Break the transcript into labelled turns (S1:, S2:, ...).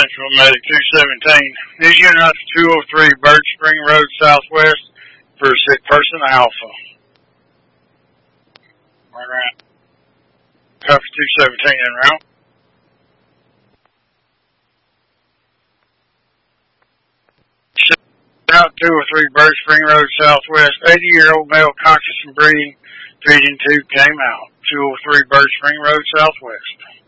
S1: Central Medic 217. This unit out to 203 Bird Spring Road Southwest for a sick person Alpha. Alright. Copy 217 en route. Out 203 Bird Spring Road Southwest. 80-year-old male conscious and breathing. Feeding tube came out. 203 Bird Spring Road Southwest.